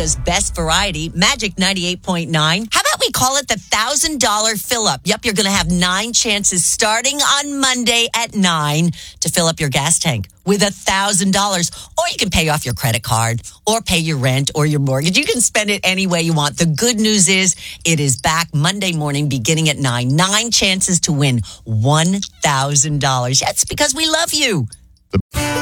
America's best variety, Magic 98.9. How about we call it the $1,000 fill-up? Yep, you're going to have 9 chances starting on Monday at 9 to fill up your gas tank with $1,000. Or you can pay off your credit card or pay your rent or your mortgage. You can spend it any way you want. The good news is it is back Monday morning beginning at 9. 9 chances to win $1,000. That's because we love you.